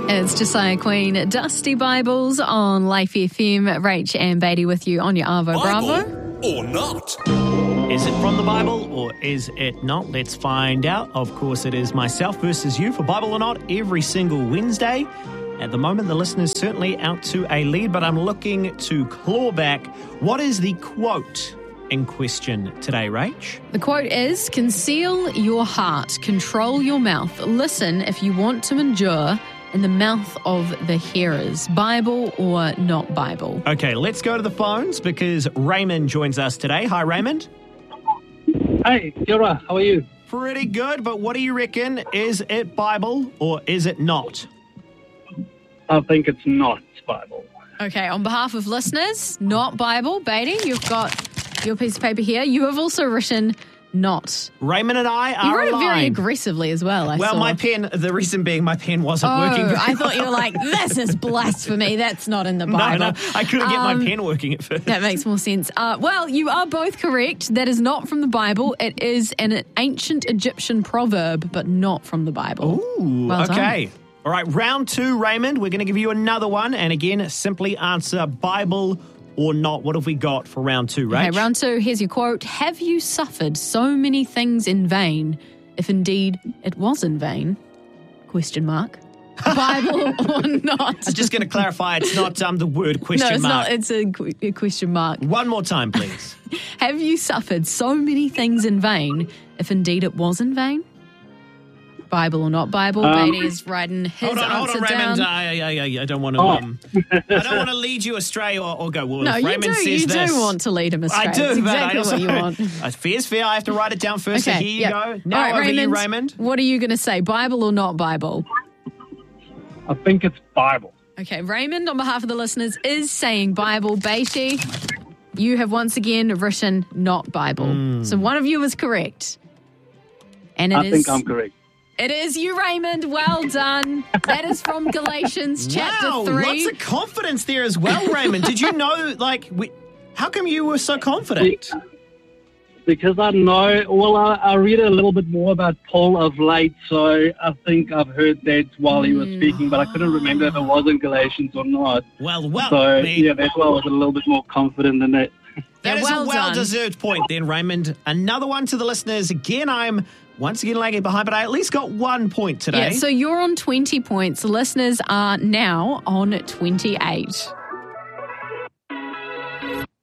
It's Josiah Queen, Dusty Bibles on Life FM. Rach and Beatty with you on your Arvo Bravo. Or not. Is it from the Bible or is it not? Let's find out. Of course, it is myself versus you for Bible or Not every single Wednesday. At the moment, the listener's certainly out to a lead, but I'm looking to claw back. What is the quote in question today, Rach? The quote is, conceal your heart, control your mouth. Listen if you want to endure in the mouth of the hearers. Bible or not Bible? Okay, let's go to the phones because Raymond joins us today. Hi, Raymond. Hey, kia ora, how are you? Pretty good, but what do you reckon? Is it Bible or is it not? I think it's not Bible. Okay, on behalf of listeners, not Bible. Beatty, you've got your piece of paper here. You have also written not. Raymond and I are You wrote it very aligned. aggressively as well, I saw. My pen, the reason being my pen wasn't working very I thought you were like, this is blasphemy. That's not in the Bible. No, I couldn't get my pen working at first. That makes more sense. Well, you are both correct. That is not from the Bible. It is an ancient Egyptian proverb, but not from the Bible. Ooh, well okay. Done. All right, round two, Raymond. We're going to give you another one. And again, simply answer Bible or not. What have we got for round two, Rach? Okay, round two. Here's your quote. Have you suffered so many things in vain, if indeed it was in vain? Question mark. Bible or not? I'm just going to clarify, it's not the word question No, it's mark. not. It's a question mark. One more time, please. Have you suffered so many things in vain, if indeed it was in vain? Bible or not Bible? Beatty is writing his Hold on, answer Raymond. down. I don't want to. I don't want to lead you astray or go. Well, No, if you Raymond do. says You this, do want to lead him astray. I do. That's but exactly I also, what you want. Fair's fair. I have to write it down first. So here you go. Now All right, over to you, Raymond. Raymond. What are you going to say? Bible or not Bible? I think it's Bible. Okay, Raymond, on behalf of the listeners, is saying Bible. Beatty, you have once again written not Bible. So one of you is correct. And I think I'm correct. It is you, Raymond. Well done. That is from Galatians chapter 3. Lots of confidence there as well, Raymond. Did you know, how come you were so confident? Because I know, I read a little bit more about Paul of late, so I think I've heard that while he was speaking, but I couldn't remember if it was in Galatians or not. Well, So, that's why I was a little bit more confident in it. That is well a well-deserved point then, Raymond. Another one to the listeners. Again, I'm once again lagging behind, but I at least got 1 point today. Yeah, so you're on 20 points. The listeners are now on 28.